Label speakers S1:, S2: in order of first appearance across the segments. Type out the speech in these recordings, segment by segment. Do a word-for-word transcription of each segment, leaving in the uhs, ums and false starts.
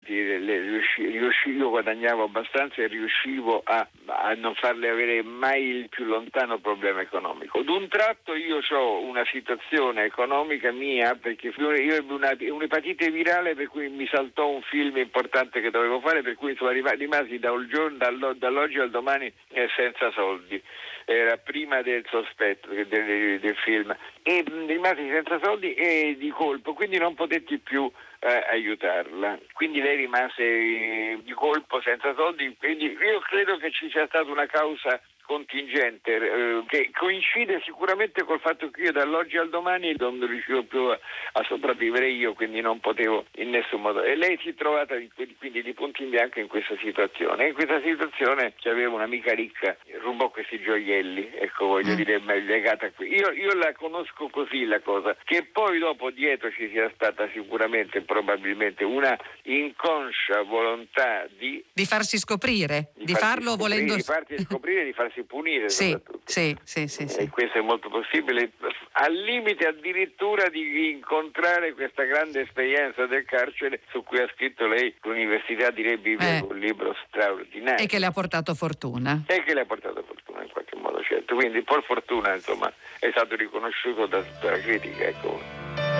S1: avanti, le, riusci, riusci, io guadagnavo abbastanza e riuscivo a, a non farle avere mai il più lontano problema economico. D'un tratto io ho una situazione economica mia, perché io ebbi una, un'epatite virale per cui mi saltò un film importante che dovevo fare, per cui insomma, rimasi da un giorno, dall'oggi al domani eh, senza soldi. Era prima del sospetto del, del, del film, e rimasi senza soldi e di colpo, quindi non potetti più eh, aiutarla, quindi lei rimase eh, di colpo senza soldi. Quindi io credo che ci sia stata una causa contingente eh, che coincide sicuramente col fatto che io dall'oggi al domani non riuscivo più a, a sopravvivere io, quindi non potevo in nessun modo, e lei si è trovata quindi di punto in bianco in questa situazione, e in questa situazione c'aveva un'amica ricca, rubò questi gioielli, ecco, voglio mm. dire, legata qui. Io, io la conosco così la cosa, che poi dopo dietro ci sia stata sicuramente probabilmente una inconscia volontà di
S2: di farsi scoprire, di,
S1: di
S2: farlo
S1: scoprire,
S2: volendo
S1: di farsi scoprire, di farsi punire
S2: sì,
S1: soprattutto.
S2: Sì, sì, sì, sì.
S1: E questo è molto possibile, al limite addirittura di incontrare questa grande esperienza del carcere su cui ha scritto lei l'Università di Re Bibbia, eh. un libro straordinario.
S2: E che le ha portato fortuna.
S1: E che le ha portato fortuna in qualche modo, certo. Quindi per fortuna, insomma, è stato riconosciuto da tutta la critica, ecco.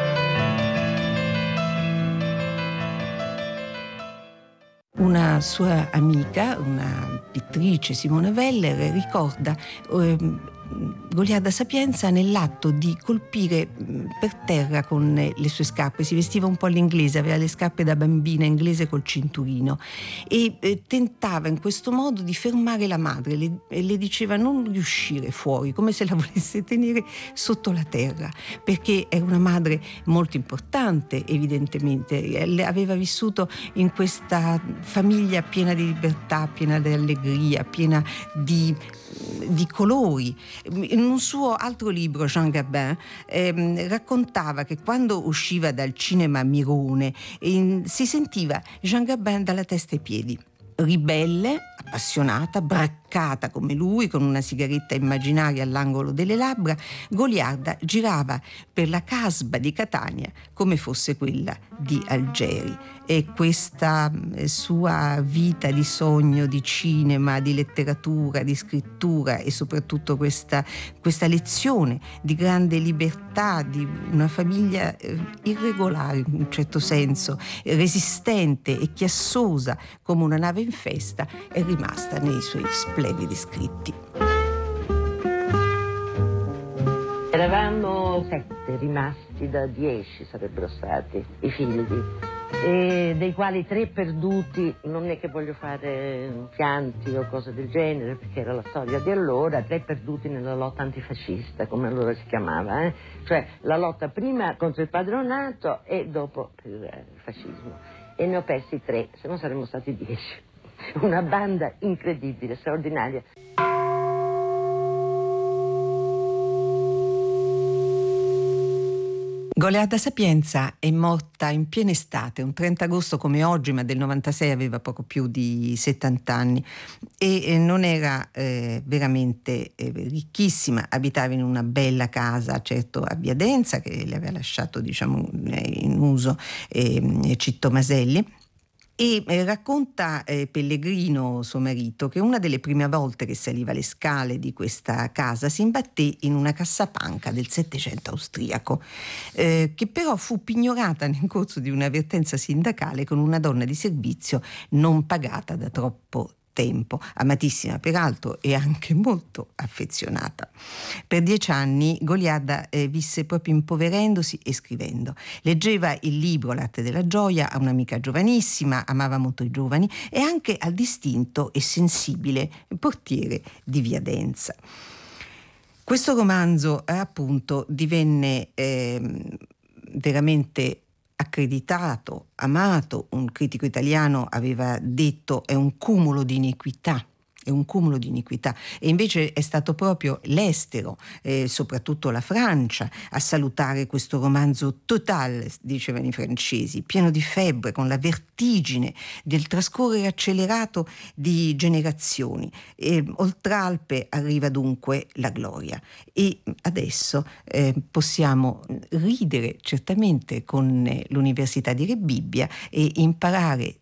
S3: Una sua amica, una pittrice, Simone Weller, ricorda eh, Goliarda Sapienza nell'atto di colpire per terra con le sue scarpe. Si vestiva un po' all'inglese, aveva le scarpe da bambina inglese col cinturino, e eh, tentava in questo modo di fermare la madre, le, e le diceva non riuscire fuori, come se la volesse tenere sotto la terra, perché era una madre molto importante, evidentemente. Le aveva vissuto in questa famiglia piena di libertà, piena di allegria, piena di, di colori. In un suo altro libro, Jean Gabin ehm, raccontava che quando usciva dal cinema Mirone eh, si sentiva Jean Gabin dalla testa ai piedi, ribelle, appassionata, braccata come lui, con una sigaretta immaginaria all'angolo delle labbra. Goliarda girava per la Casba di Catania come fosse quella di Algeri, e questa sua vita di sogno, di cinema, di letteratura, di scrittura, e soprattutto questa, questa lezione di grande libertà, di una famiglia eh, irregolare in un certo senso, resistente e chiassosa come una nave in festa, è rimasta nei suoi splendidi scritti.
S4: Eravamo sette rimasti da dieci, sarebbero stati i figli, e dei quali tre perduti. Non è che voglio fare pianti o cose del genere, perché era la storia di allora. Tre perduti nella lotta antifascista, come allora si chiamava, eh? Cioè la lotta prima contro il padronato e dopo per il fascismo, e ne ho persi tre, se no saremmo stati dieci. Una banda incredibile, straordinaria.
S3: Goliarda Sapienza è morta in piena estate, un trenta agosto come oggi, ma del novantasei, aveva poco più di settanta anni, e eh, non era eh, veramente eh, ricchissima. Abitava in una bella casa, certo a Biadenza, che le aveva lasciato, diciamo, in uso eh, Citto Maselli. E eh, racconta eh, Pellegrino, suo marito, che una delle prime volte che saliva le scale di questa casa si imbatté in una cassapanca del Settecento austriaco, eh, che però fu pignorata nel corso di un'avvertenza sindacale con una donna di servizio non pagata da troppo tempo, amatissima peraltro e anche molto affezionata. Per dieci anni Goliarda eh, visse proprio impoverendosi e scrivendo. Leggeva il libro L'arte della gioia a un'amica giovanissima, amava molto i giovani, e anche al distinto e sensibile portiere di Viadenza. Questo romanzo eh, appunto divenne eh, veramente accreditato, amato. Un critico italiano aveva detto è un cumulo di iniquità, è un cumulo di iniquità, e invece è stato proprio l'estero, eh, soprattutto la Francia, a salutare questo romanzo total, dicevano i francesi, pieno di febbre, con la vertigine del trascorrere accelerato di generazioni. E, oltre Alpe arriva dunque la gloria, e adesso eh, possiamo ridere certamente con l'Università di Re Bibbia e imparare